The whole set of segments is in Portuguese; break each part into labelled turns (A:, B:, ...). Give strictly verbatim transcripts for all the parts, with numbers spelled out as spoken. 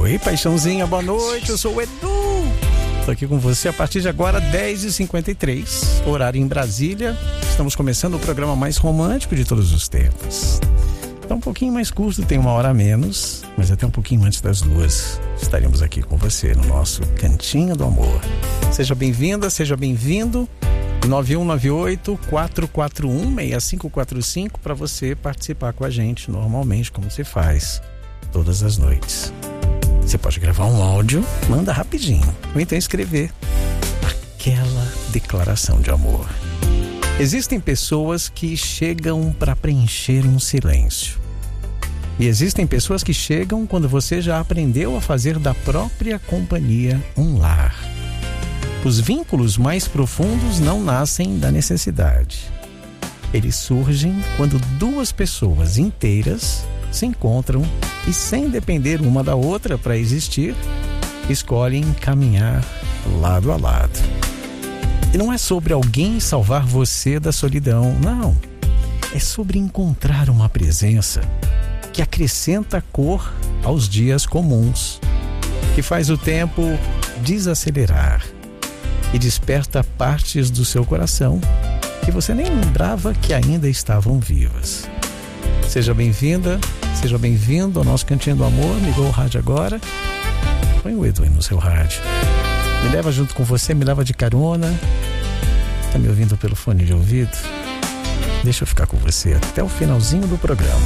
A: Oi, paixãozinha, boa noite, eu sou o Edu. Estou aqui com você a partir de agora, dez e cinquenta e três, horário em Brasília. Estamos começando o programa mais romântico de todos os tempos. Está um pouquinho mais curto, tem uma hora a menos, mas até um pouquinho antes das duas estaremos aqui com você no nosso Cantinho do Amor. Seja bem-vinda, seja bem-vindo. nove um nove oito, quatro quatro um, seis cinco quatro cinco para você participar com a gente normalmente, como você faz todas as noites. Você pode gravar um áudio, manda rapidinho, ou então escrever aquela declaração de amor. Existem pessoas que chegam para preencher um silêncio. E existem pessoas que chegam quando você já aprendeu a fazer da própria companhia um lar. Os vínculos mais profundos não nascem da necessidade. Eles surgem quando duas pessoas inteiras se encontram e, sem depender uma da outra para existir, escolhem caminhar lado a lado. E não é sobre alguém salvar você da solidão, não. É sobre encontrar uma presença que acrescenta cor aos dias comuns, que faz o tempo desacelerar e desperta partes do seu coração que você nem lembrava que ainda estavam vivas. Seja bem-vinda, seja bem-vindo ao nosso Cantinho do Amor. Ligou o rádio agora? Põe o Edu aí no seu rádio. Me leva junto com você, me leva de carona. Tá me ouvindo pelo fone de ouvido? Deixa eu ficar com você até o finalzinho do programa.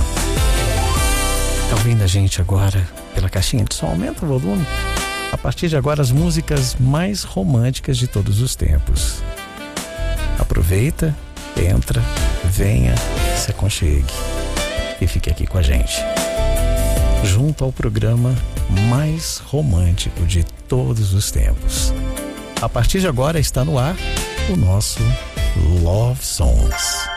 A: Tá ouvindo a gente agora pela caixinha de som? Aumenta o volume. A partir de agora, as músicas mais românticas de todos os tempos. Aproveita, entra, venha, se aconchegue e fique aqui com a gente, junto ao programa mais romântico de todos os tempos. A partir de agora está no ar o nosso Love Songs.